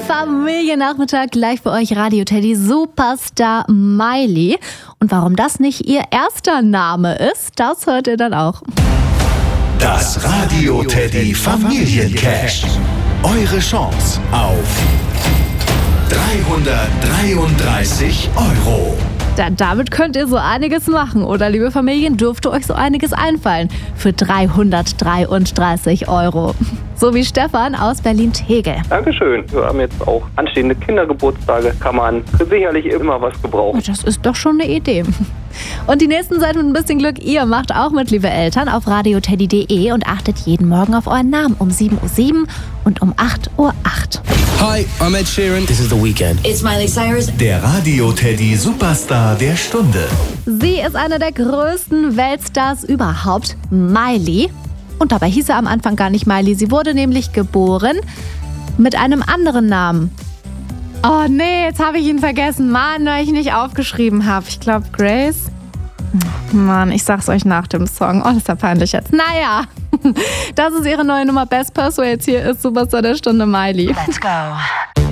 Familiennachmittag gleich für euch Radio Teddy Superstar Miley. Und warum das nicht ihr erster Name ist, das hört ihr dann auch. Das Radio Teddy Familiencash. Eure Chance auf 333 €. Damit könnt ihr so einiges machen, oder liebe Familien, dürfte euch so einiges einfallen für 333 €. So wie Stefan aus Berlin-Tegel. Dankeschön. Wir haben jetzt auch anstehende Kindergeburtstage. Kann man sicherlich immer was gebrauchen. Das ist doch schon eine Idee. Und die nächsten seid mit ein bisschen Glück, ihr macht auch mit, liebe Eltern, auf radioteddy.de und achtet jeden Morgen auf euren Namen um 7:07 Uhr und um 8:08 Uhr. Hi, I'm Ed Sheeran. This is The Weeknd. It's Miley Cyrus. Der Radio Teddy Superstar der Stunde. Sie ist eine der größten Weltstars überhaupt, Miley. Und dabei hieß er am Anfang gar nicht Miley. Sie wurde nämlich geboren mit einem anderen Namen. Oh nee, jetzt habe ich ihn vergessen. Mann, weil ich nicht aufgeschrieben habe. Ich glaube Grace. Mann, ich sag's euch nach dem Song. Oh, das ist ja peinlich jetzt. Naja, das ist ihre neue Nummer Best Persuades. Hier ist Superstar der Stunde Miley. Let's go.